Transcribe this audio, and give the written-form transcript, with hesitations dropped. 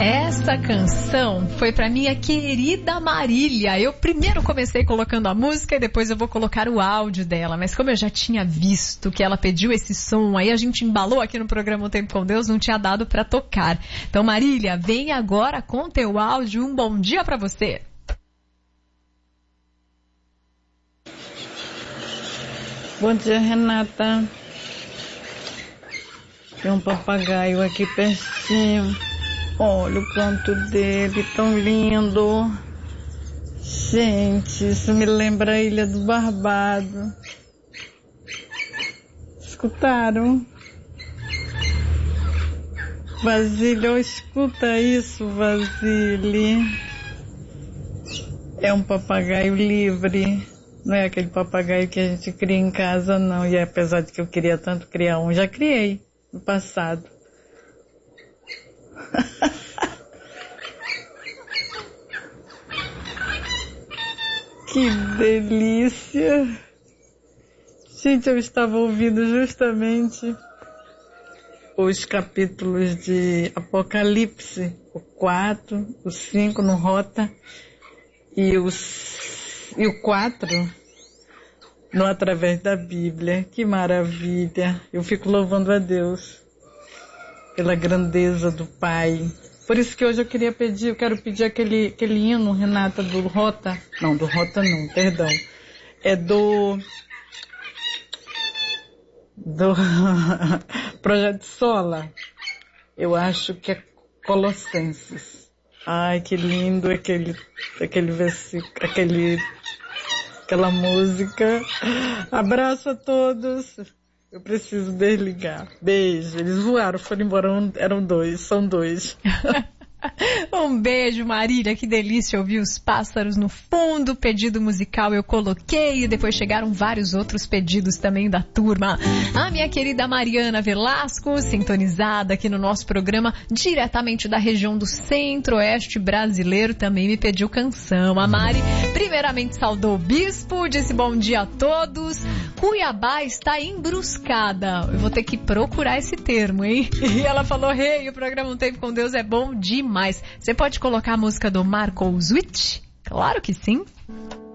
Essa canção foi pra minha querida Marília. Eu primeiro comecei colocando a música e depois eu vou colocar o áudio dela. Mas como eu já tinha visto que ela pediu esse som, aí a gente embalou aqui no programa Um Tempo com Deus, não tinha dado pra tocar. Então, Marília, vem agora com teu áudio. Um bom dia pra você. Bom dia, Renata. Tem um papagaio aqui pertinho. Olha o canto dele, tão lindo. Gente, isso me lembra a Ilha do Barbado. Escutaram? Vasílio, escuta isso, Vasílio. É um papagaio livre. Não é aquele papagaio que a gente cria em casa, não. E apesar de que eu queria tanto criar um, já criei no passado. Que delícia! Gente, eu estava ouvindo justamente os capítulos de Apocalipse, o 4, o 5 no Rota e o 4 no Através da Bíblia. Que maravilha! Eu fico louvando a Deus pela grandeza do Pai. Por isso que hoje eu quero pedir aquele hino, Renata, do Rota. Não, do Rota não, perdão. É do Projeto Sola. Eu acho que é Colossenses. Ai, que lindo aquele versículo, aquela música. Abraço a todos. Eu preciso desligar. Beijo. Eles voaram, foram embora. Eram 2, são 2. Um beijo, Marília, que delícia ouvir os pássaros no fundo. Pedido musical eu coloquei e depois chegaram vários outros pedidos também da turma. A minha querida Mariana Velasco, sintonizada aqui no nosso programa, diretamente da região do Centro-Oeste brasileiro, também me pediu canção. A Mari primeiramente saudou o bispo, disse bom dia a todos. Cuiabá está embruscada. Eu vou ter que procurar esse termo, hein? E ela falou, o programa Um Tempo com Deus é bom demais. Você pode colocar a música do Marco Witt? Claro que sim.